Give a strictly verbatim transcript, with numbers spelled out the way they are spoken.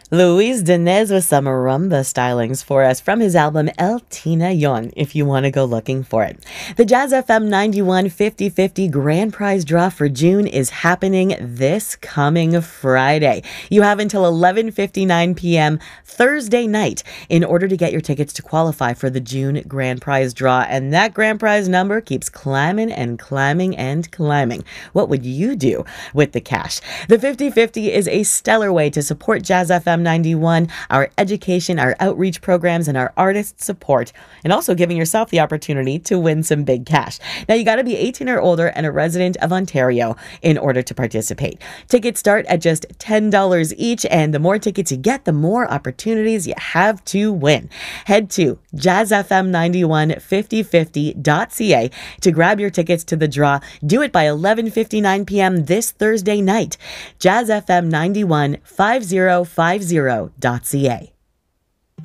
Luis Danez with some rumba stylings for us from his album El Tina Yon, if you want to go looking for it. The Jazz F M ninety-one fifty fifty Grand Prize draw for June is happening this coming Friday. You have until eleven fifty-nine p.m. Thursday night in order to get your tickets to qualify for the June Grand Prize draw, and that Grand Prize number keeps climbing and climbing and climbing. What would you do with the cash? The fifty fifty is a stellar way to support Jazz F M ninety-one, our education, our outreach programs, and our artist support, and also giving yourself the opportunity to win some big cash. Now, you got to be eighteen or older and a resident of Ontario in order to participate. Tickets start at just ten dollars each, and the more tickets you get, the more opportunities you have to win. Head to jazz f m ninety-one fifty fifty dot c a to grab your tickets to the draw. Do it by eleven fifty-nine p.m. this Thursday night. jazz f m ninety-one fifty fifty dot c a.